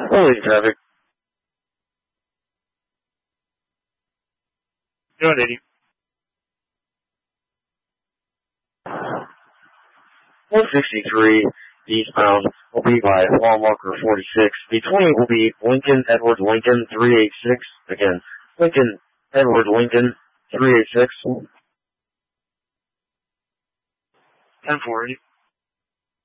Holy traffic. Go ahead, 80. 163 eastbound will be by mile marker 46. The 20 will be Lincoln, Edward Lincoln, 386. Again, Lincoln, Edward Lincoln, 386. 10-4, 80.